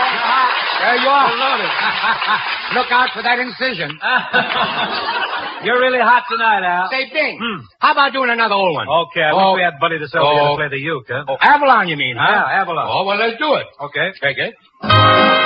There you are. Loaded. Look out for that incision. You're really hot tonight, Al. Say, Bing, how about doing another old one? Okay, I wish we had Buddy the Soldier to play the uke, huh? Oh, Avalon, you mean, huh? Yeah, Avalon. Oh, well, let's do it. Okay. Take it.